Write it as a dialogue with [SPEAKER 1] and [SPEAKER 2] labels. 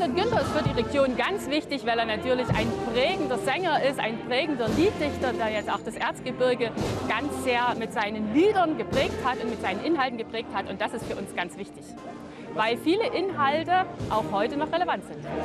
[SPEAKER 1] Alfred Günther ist für die Region ganz wichtig, weil er natürlich ein prägender Sänger ist, ein prägender Lieddichter, der jetzt auch das Erzgebirge ganz sehr mit seinen Liedern geprägt hat und mit seinen Inhalten geprägt hat. Und das ist für uns ganz wichtig, weil viele Inhalte auch heute noch relevant sind.